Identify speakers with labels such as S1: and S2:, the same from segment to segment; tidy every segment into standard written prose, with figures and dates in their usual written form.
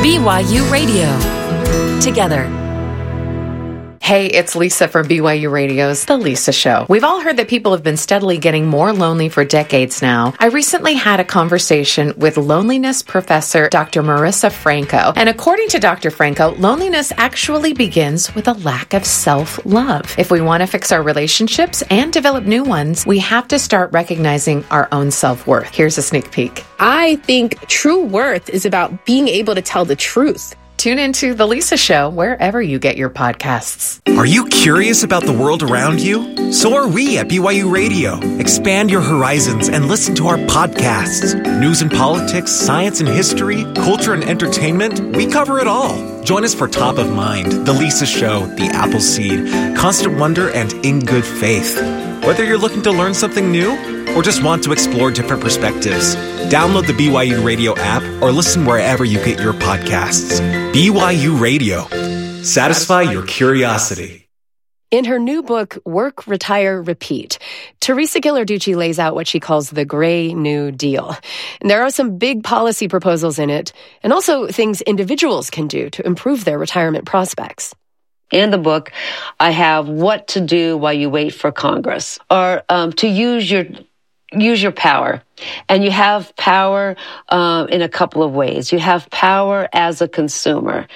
S1: BYU Radio. Together.
S2: Hey, it's Lisa from BYU Radio's The Lisa Show. We've all heard that people have been steadily getting more lonely for decades now. I recently had a conversation with loneliness professor Dr. Marissa Franco. And according to Dr. Franco, loneliness actually begins with a lack of self-love. If we want to fix our relationships and develop new ones, we have to start recognizing our own self-worth. Here's a sneak peek.
S3: I think true worth is about being able to tell the truth.
S2: Tune into The Lisa Show wherever you get your podcasts.
S4: Are you curious about the world around you? So are we at BYU Radio. Expand your horizons and listen to our podcasts. News and politics, science and history, culture and entertainment, we cover it all. Join us for Top of Mind, The Lisa Show, The Apple Seed, Constant Wonder, and In Good Faith. Whether you're looking to learn something new or just want to explore different perspectives, download the BYU Radio app or listen wherever you get your podcasts. BYU Radio. Satisfy your curiosity.
S5: In her new book, Work, Retire, Repeat, Teresa Ghilarducci lays out what she calls the Gray New Deal. And there are some big policy proposals in it, and also things individuals can do to improve their retirement prospects.
S6: In the book, I have what to do while you wait for Congress, or to use your power. And you have power in a couple of ways. You have power as a consumer.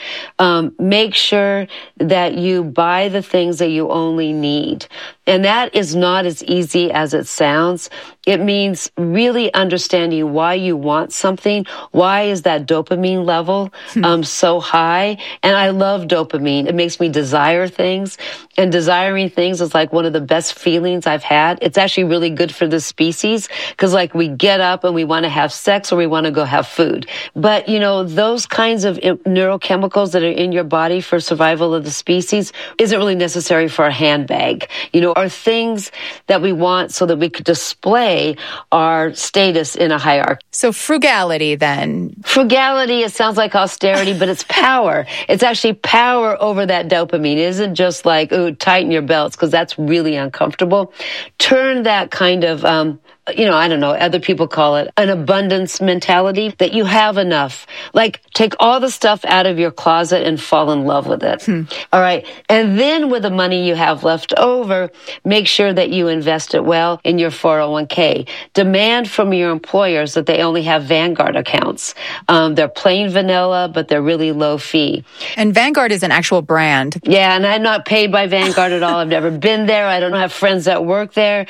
S6: Make sure that you buy the things that you only need. And that is not as easy as it sounds. It means really understanding why you want something. Why is that dopamine level so high? And I love dopamine. It makes me desire things. And desiring things is like one of the best feelings I've had. It's actually really good for the species because like we get up and we want to have sex or we want to go have food. But, you know, those kinds of neurochemicals that are in your body for survival of the species isn't really necessary for a handbag, you know, are things that we want so that we could display our status in a hierarchy.
S3: So frugality then.
S6: Frugality, it sounds like austerity, but it's power. It's actually power over that dopamine. It isn't just like, ooh, tighten your belts, because that's really uncomfortable. Turn that kind of, I don't know, other people call it an abundance mentality, that you have enough. Like, take all the stuff out of your closet and fall in love with it. All right. And then with the money you have left over, make sure that you invest it well in your 401k. Demand from your employers that they only have Vanguard accounts. They're plain vanilla, but they're really low fee.
S3: And Vanguard is an actual brand.
S6: Yeah, and I'm not paid by Vanguard at all. I've never been there. I don't have friends that work there.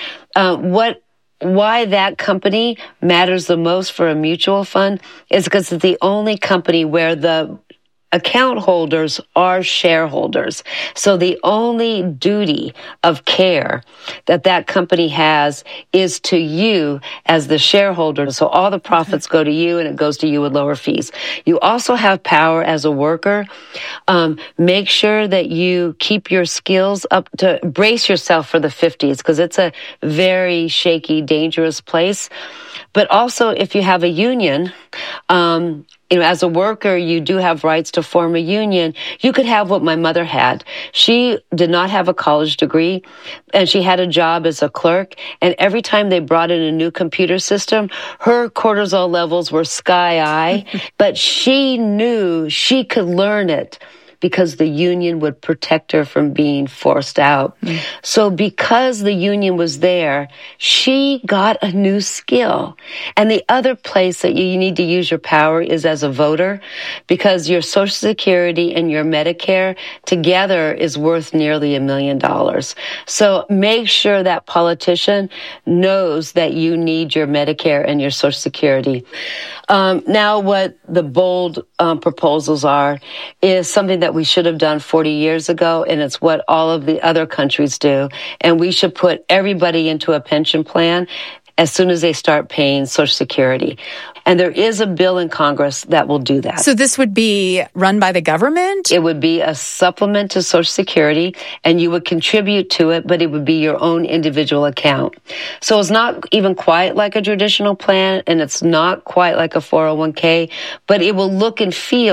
S6: Why that company matters the most for a mutual fund is because it's the only company where the account holders are shareholders. So the only duty of care that that company has is to you as the shareholder. So all the profits go to you and it goes to you with lower fees. You also have power as a worker. Make sure that you keep your skills up, to brace yourself for the 50s, because it's a very shaky, dangerous place. But also if you have a union, as a worker, you do have rights to form a union. You could have what my mother had. She did not have a college degree, and she had a job as a clerk. And every time they brought in a new computer system, her cortisol levels were sky high, but she knew she could learn it because the union would protect her from being forced out. So because the union was there, she got a new skill. And the other place that you need to use your power is as a voter, because your Social Security and your Medicare together is worth nearly $1 million. So make sure that politician knows that you need your Medicare and your Social Security. Now what the bold proposals are is something that we should have done 40 years ago, and it's what all of the other countries do. And we should put everybody into a pension plan as soon as they start paying Social Security. And there is a bill in Congress that will do that.
S3: So this would be run by the government?
S6: It would be a supplement to Social Security, and you would contribute to it, but it would be your own individual account. So it's not even quite like a traditional plan, and it's not quite like a 401k, but it will look and feel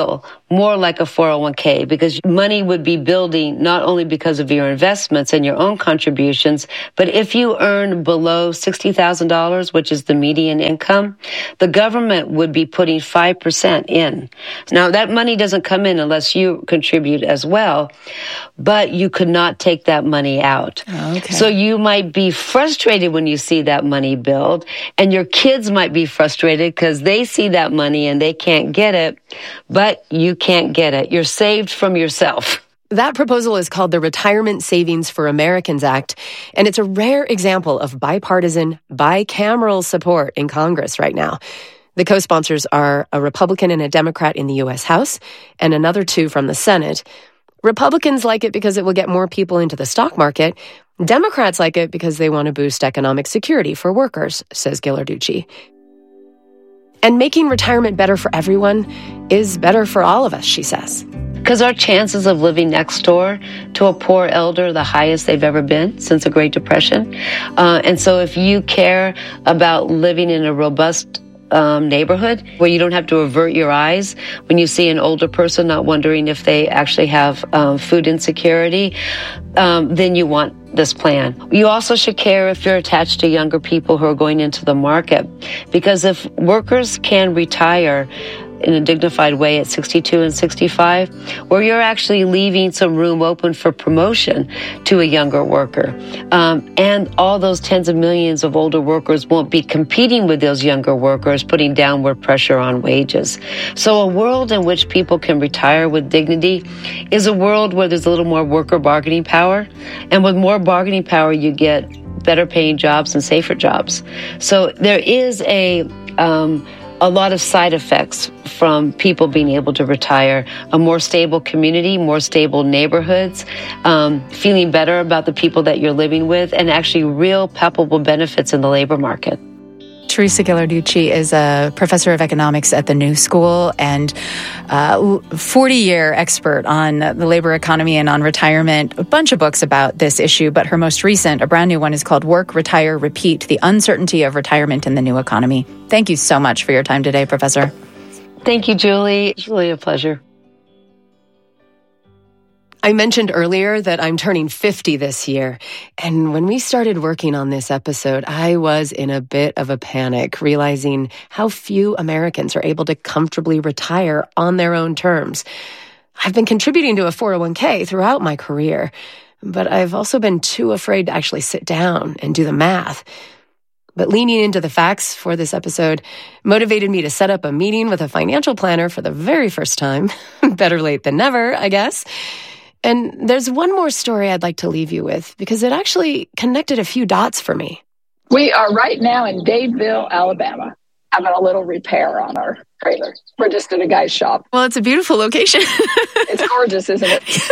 S6: more like a 401k, because money would be building not only because of your investments and your own contributions, but if you earn below $60,000, which is the median income, the government would be putting 5% in. Now, that money doesn't come in unless you contribute as well, but you could not take that money out.
S7: Okay.
S6: So you might be frustrated when you see that money build, and your kids might be frustrated because they see that money and they can't get it, but you can't get it. You're saved from yourself.
S5: That proposal is called the Retirement Savings for Americans Act, and it's a rare example of bipartisan, bicameral support in Congress right now. The co-sponsors are a Republican and a Democrat in the U.S. House, and another two from the Senate. Republicans like it because it will get more people into the stock market. Democrats like it because they want to boost economic security for workers, says Ghilarducci. And making retirement better for everyone is better for all of us, she says.
S6: Because our chances of living next door to a poor elder are the highest they've ever been since the Great Depression. And so if you care about living in a robust neighborhood where you don't have to avert your eyes when you see an older person, not wondering if they actually have food insecurity, then you want this plan. You also should care if you're attached to younger people who are going into the market, because if workers can retire in a dignified way at 62 and 65, where you're actually leaving some room open for promotion to a younger worker. And all those tens of millions of older workers won't be competing with those younger workers, putting downward pressure on wages. So a world in which people can retire with dignity is a world where there's a little more worker bargaining power. And with more bargaining power, you get better paying jobs and safer jobs. So there is a lot of side effects from people being able to retire. A more stable community, more stable neighborhoods, feeling better about the people that you're living with, and actually real palpable benefits in the labor market.
S7: Teresa Ghilarducci is a professor of economics at the New School and 40-year expert on the labor economy and on retirement. A bunch of books about this issue, but her most recent, a brand new one, is called Work, Retire, Repeat: The Uncertainty of Retirement in the New Economy. Thank you so much for your time today, Professor.
S6: Thank you, Julie. It's really a pleasure.
S5: I mentioned earlier that I'm turning 50 this year, and when we started working on this episode, I was in a bit of a panic, realizing how few Americans are able to comfortably retire on their own terms. I've been contributing to a 401k throughout my career, but I've also been too afraid to actually sit down and do the math. But leaning into the facts for this episode motivated me to set up a meeting with a financial planner for the very first time. Better late than never, I guess. And there's one more story I'd like to leave you with, because it actually connected a few dots for me.
S8: We are right now in Dadeville, Alabama, having a little repair on our trailer. We're just at a guy's shop.
S7: Well, it's a beautiful location.
S8: It's gorgeous, isn't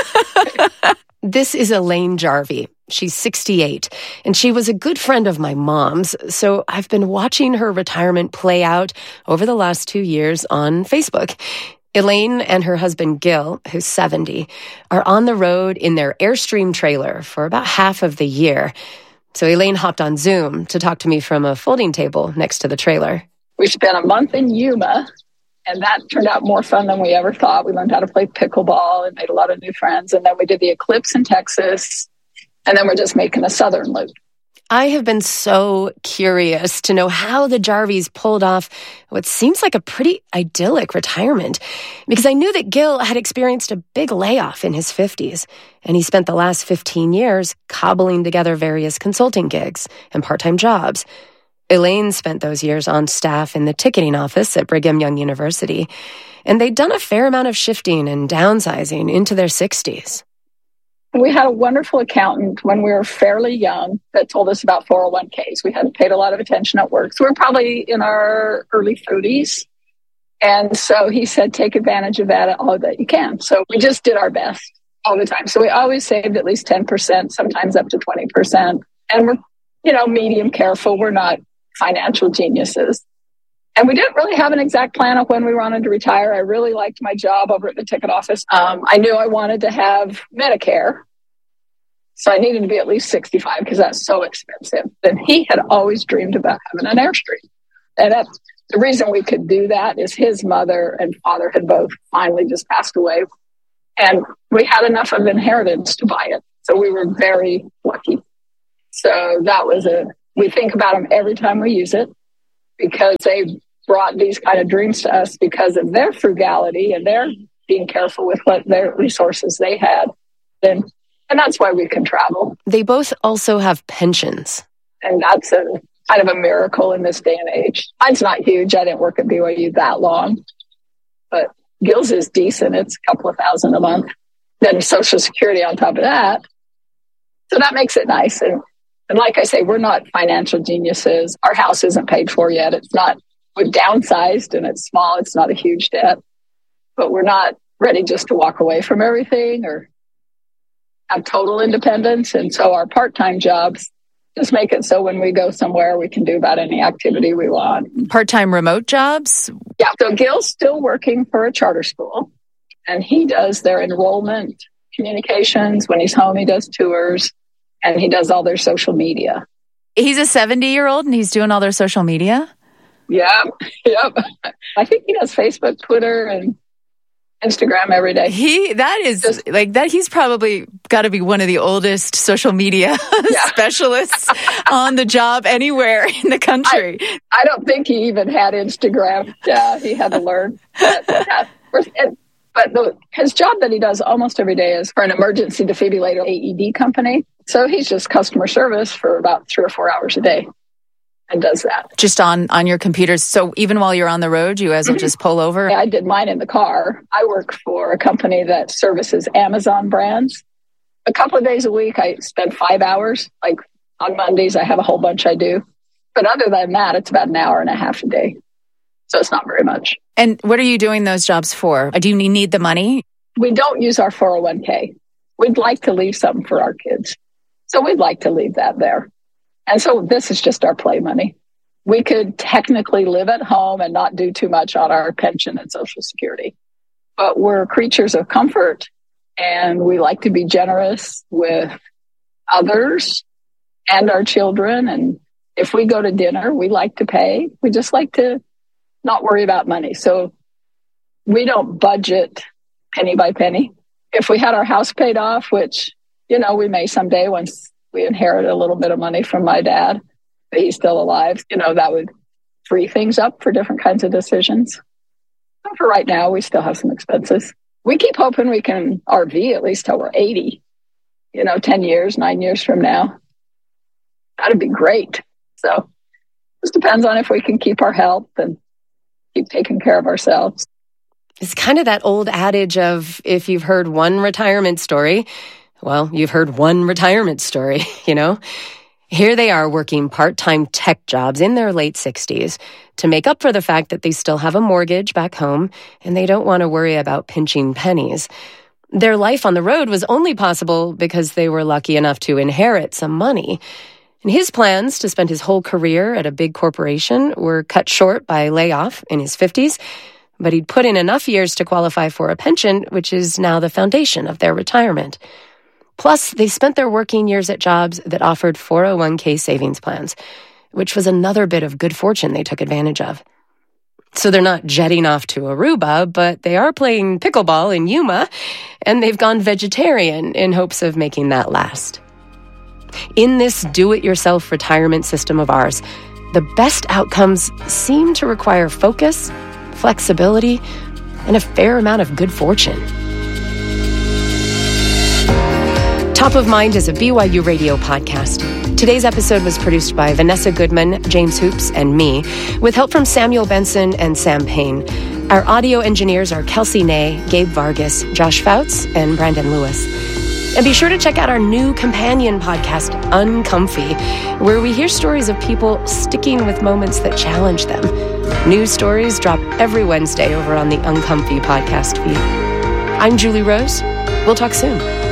S8: it?
S5: This is Elaine Jarvie. She's 68, and she was a good friend of my mom's, so I've been watching her retirement play out over the last 2 years on Facebook. Elaine and her husband, Gil, who's 70, are on the road in their Airstream trailer for about half of the year. So Elaine hopped on Zoom to talk to me from a folding table next to the trailer.
S8: We spent a month in Yuma, and that turned out more fun than we ever thought. We learned how to play pickleball and made a lot of new friends. And then we did the Eclipse in Texas, and then we're just making a southern loop.
S5: I have been so curious to know how the Jarvies pulled off what seems like a pretty idyllic retirement, because I knew that Gil had experienced a big layoff in his 50s, and he spent the last 15 years cobbling together various consulting gigs and part-time jobs. Elaine spent those years on staff in the ticketing office at Brigham Young University, and they'd done a fair amount of shifting and downsizing into their 60s.
S8: We had a wonderful accountant when we were fairly young that told us about 401ks. We hadn't paid a lot of attention at work. So we're probably in our early 30s. And so he said, take advantage of that all that you can. So we just did our best all the time. So we always saved at least 10%, sometimes up to 20%. And we're, medium careful. We're not financial geniuses. And we didn't really have an exact plan of when we wanted to retire. I really liked my job over at the ticket office. I knew I wanted to have Medicare. So I needed to be at least 65 because that's so expensive. And he had always dreamed about having an Airstream. And the reason we could do that is his mother and father had both finally just passed away. And we had enough of inheritance to buy it. So we were very lucky. So that was we think about them every time we use it because they brought these kind of dreams to us because of their frugality and their being careful with what their resources they had. And that's why we can travel.
S5: They both also have pensions. And
S8: that's kind of a miracle in this day and age. Mine's not huge. I didn't work at BYU that long. But Gil's is decent. It's a couple of $1,000 a month. Then Social Security on top of that. So that makes it nice. And like I say, we're not financial geniuses. Our house isn't paid for yet. We've downsized and it's small. It's not a huge debt. But we're not ready just to walk away from everything or have total independence. And so our part-time jobs just make it so when we go somewhere, we can do about any activity we want.
S7: Part-time remote jobs?
S8: Yeah. So Gil's still working for a charter school and he does their enrollment communications. When he's home, he does tours and he does all their social media.
S7: He's a 70-year-old and he's doing all their social media?
S8: Yep. I think he does Facebook, Twitter, and Instagram every day.
S7: He's probably got to be one of the oldest social media specialists on the job anywhere in the country.
S8: I don't think he even had Instagram. Yeah, he had to learn. But his job that he does almost every day is for an emergency defibrillator AED company. So he's just customer service for about 3 or 4 hours a day. And does that.
S7: Just on your computers. So even while you're on the road, you guys will just pull over?
S8: Yeah, I did mine in the car. I work for a company that services Amazon brands. A couple of days a week, I spend 5 hours. Like on Mondays, I have a whole bunch I do. But other than that, it's about an hour and a half a day. So it's not very much.
S7: And what are you doing those jobs for? Do you need the money?
S8: We don't use our 401k. We'd like to leave something for our kids. So we'd like to leave that there. And so this is just our play money. We could technically live at home and not do too much on our pension and Social Security. But we're creatures of comfort and we like to be generous with others and our children. And if we go to dinner, we like to pay. We just like to not worry about money. So we don't budget penny by penny. If we had our house paid off, which, we may someday once we inherit a little bit of money from my dad, but he's still alive. That would free things up for different kinds of decisions. But for right now, we still have some expenses. We keep hoping we can RV at least till we're 80, 10 years, 9 years from now. That'd be great. So it just depends on if we can keep our health and keep taking care of ourselves.
S5: It's kind of that old adage of if you've heard one retirement story, well, you've heard one retirement story, Here they are working part-time tech jobs in their late 60s to make up for the fact that they still have a mortgage back home and they don't want to worry about pinching pennies. Their life on the road was only possible because they were lucky enough to inherit some money. And his plans to spend his whole career at a big corporation were cut short by layoff in his 50s, but he'd put in enough years to qualify for a pension, which is now the foundation of their retirement. Plus, they spent their working years at jobs that offered 401k savings plans, which was another bit of good fortune they took advantage of. So they're not jetting off to Aruba, but they are playing pickleball in Yuma, and they've gone vegetarian in hopes of making that last. In this do-it-yourself retirement system of ours, the best outcomes seem to require focus, flexibility, and a fair amount of good fortune. Top of Mind is a BYU Radio podcast. Today's episode was produced by Vanessa Goodman, James Hoops, and me, with help from Samuel Benson and Sam Payne. Our audio engineers are Kelsey Ney, Gabe Vargas, Josh Fouts, and Brandon Lewis. And be sure to check out our new companion podcast, Uncomfy, where we hear stories of people sticking with moments that challenge them. New stories drop every Wednesday over on the Uncomfy podcast feed. I'm Julie Rose. We'll talk soon.